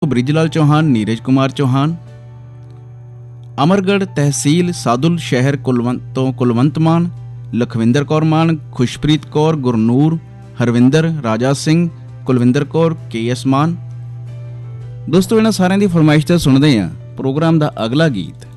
ਬ੍ਰਿਜਲਾਲ ਚੌਹਾਨ, ਨੀਰਜ ਕੁਮਾਰ ਚੌਹਾਨ। ਅਮਰਗੜ੍ਹ ਤਹਿਸੀਲ ਸਾਦੁਲ ਸ਼ਹਿਰ ਤੋਂ ਕੁਲਵੰਤ ਮਾਨ, ਲਖਵਿੰਦਰ ਕੌਰ ਮਾਨ, ਖੁਸ਼ਪ੍ਰੀਤ ਕੌਰ, ਗੁਰਨੂਰ, ਹਰਵਿੰਦਰ, ਰਾਜਾ ਸਿੰਘ, ਕੁਲਵਿੰਦਰ ਕੌਰ, KS ਮਾਨ। ਦੋਸਤੋ, ਇਹਨਾਂ ਸਾਰਿਆਂ ਦੀ ਫਰਮਾਇਸ਼ ਤੇ ਸੁਣਦੇ ਹਾਂ ਪ੍ਰੋਗਰਾਮ ਦਾ ਅਗਲਾ ਗੀਤ।